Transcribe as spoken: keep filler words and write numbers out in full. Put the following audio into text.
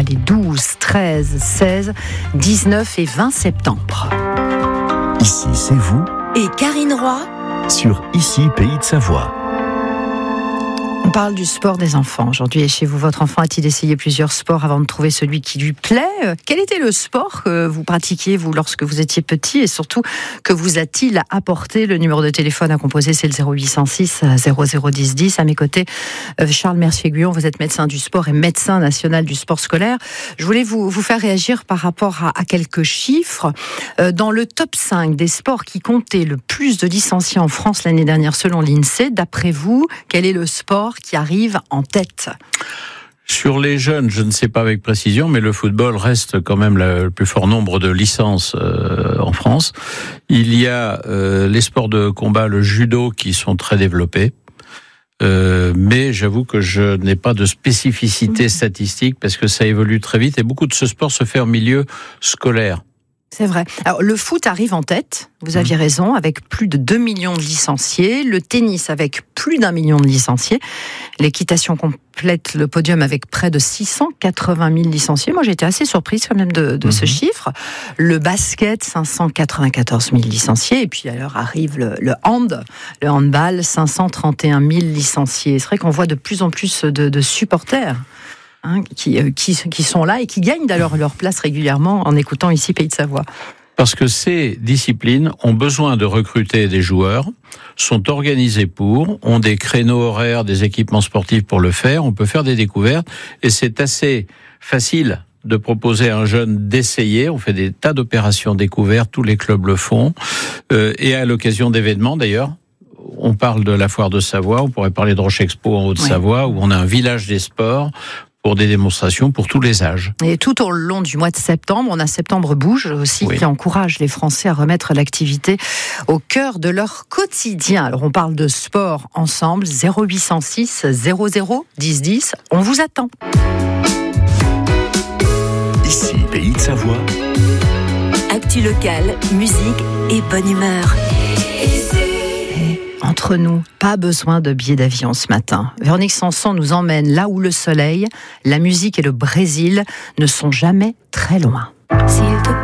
Savoie les douze, treize, seize, dix-neuf et vingt septembre. Ici, c'est vous et Karine Roy sur Ici, Pays de Savoie. On parle du sport des enfants aujourd'hui. Et chez vous, votre enfant a-t-il essayé plusieurs sports avant de trouver celui qui lui plaît ? Quel était le sport que vous pratiquiez, vous, lorsque vous étiez petit ? Et surtout, que vous a-t-il apporté ? Le numéro de téléphone à composer, c'est le zéro huit cent six zéro zéro dix dix. À mes côtés, Charles Mercier-Guyon, vous êtes médecin du sport et médecin national du sport scolaire. Je voulais vous, vous faire réagir par rapport à, à quelques chiffres. Dans le top cinq des sports qui comptaient le plus de licenciés en France l'année dernière, selon l'INSEE, d'après vous, quel est le sport qui arrive en tête ? Sur les jeunes, je ne sais pas avec précision, mais le football reste quand même le plus fort nombre de licences euh, en France. Il y a euh, les sports de combat, le judo, qui sont très développés. Euh, mais j'avoue que je n'ai pas de spécificité statistique parce que ça évolue très vite et beaucoup de ce sport se fait en milieu scolaire. C'est vrai. Alors, le foot arrive en tête, vous aviez raison, avec plus de deux millions de licenciés. Le tennis avec plus d'un million de licenciés. L'équitation complète le podium avec près de six cent quatre-vingt mille licenciés. Moi, j'ai été assez surprise quand même de, de mmh. ce chiffre. Le basket, cinq cent quatre-vingt-quatorze mille licenciés. Et puis alors arrive le, le hand, le handball, cinq cent trente et un mille licenciés. C'est vrai qu'on voit de plus en plus de, de supporters. Hein, qui, qui, qui sont là et qui gagnent d'ailleurs leur place régulièrement en écoutant ici Pays de Savoie. Parce que ces disciplines ont besoin de recruter des joueurs, sont organisées pour, ont des créneaux horaires, des équipements sportifs pour le faire, on peut faire des découvertes et c'est assez facile de proposer à un jeune d'essayer. On fait des tas d'opérations découvertes, tous les clubs le font, euh, et à l'occasion d'événements d'ailleurs. On parle de la foire de Savoie, on pourrait parler de Roche Expo en Haute-Savoie, oui. où on a un village des sports pour des démonstrations pour tous les âges. Et tout au long du mois de septembre, on a Septembre Bouge aussi, oui. qui encourage les Français à remettre l'activité au cœur de leur quotidien. Alors on parle de sport ensemble, zéro huit cent six zéro zéro dix dix, on vous attend. Ici, Pays de Savoie. Actu locale, musique et bonne humeur. Entre nous, pas besoin de billets d'avion ce matin. Véronique Sanson nous emmène là où le soleil, la musique et le Brésil ne sont jamais très loin.